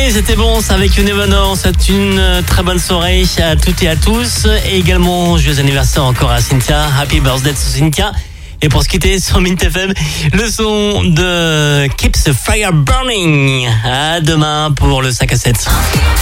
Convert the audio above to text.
Allez, c'était bon, c'est avec You Never Know. C'est une très bonne soirée à toutes et à tous. Et également, joyeux anniversaire encore à Cynthia. Happy birthday to Cynthia. Et pour se quitter sur Mint FM, le son de Keeps the Fire Burning. À demain pour le 5 à 7.